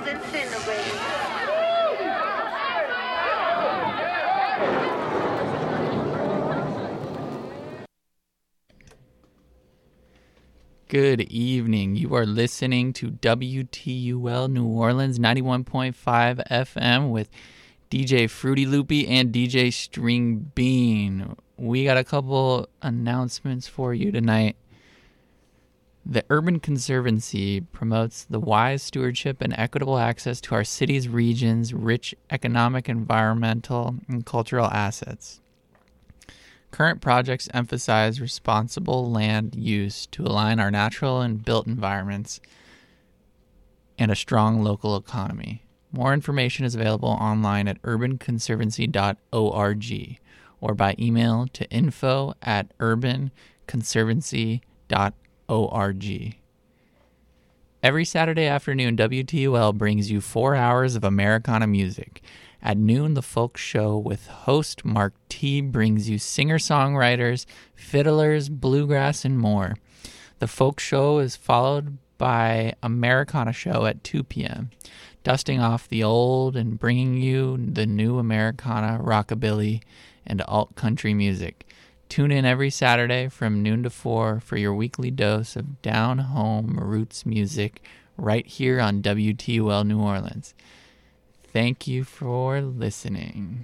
disintegrating. Good evening. You are listening to WTUL New Orleans 91.5 FM with DJ Fruity Loopy and DJ String Bean. We got a couple announcements for you tonight. The Urban Conservancy promotes the wise stewardship and equitable access to our city's region's rich economic, environmental, and cultural assets. Current projects emphasize responsible land use to align our natural and built environments and a strong local economy. More information is available online at urbanconservancy.org or by email to info@urbanconservancy.org. Every Saturday afternoon, WTUL brings you 4 hours of Americana music. At noon, the Folk Show with host Mark T. brings you singer-songwriters, fiddlers, bluegrass, and more. The Folk Show is followed by Americana Show at 2 p.m., dusting off the old and bringing you the new Americana, rockabilly, and alt-country music. Tune in every Saturday from noon to 4 for your weekly dose of down-home roots music right here on WTUL New Orleans. Thank you for listening.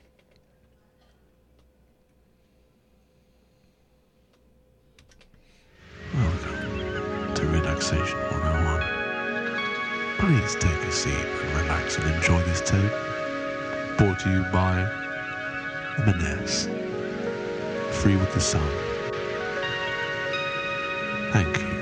Welcome to Relaxation 101. Please take a seat and relax and enjoy this tape. Brought to you by M&S. Free with the sun. Thank you.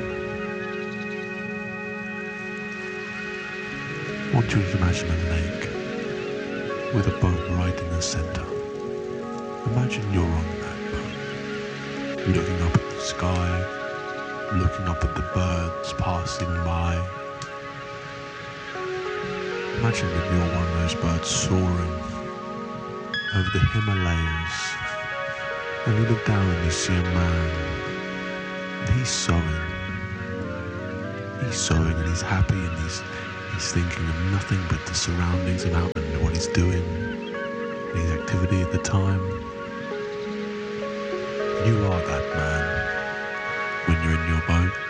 I want you to imagine a lake with a boat right in the center. Imagine you're on that boat, looking up at the sky, looking up at the birds passing by. Imagine that you're one of those birds soaring over the Himalayas, and you look down and you see a man, and he's sewing. He's sewing and he's happy and he's thinking of nothing but the surroundings about him and what he's doing, his activity at the time. You are that man when you're in your boat.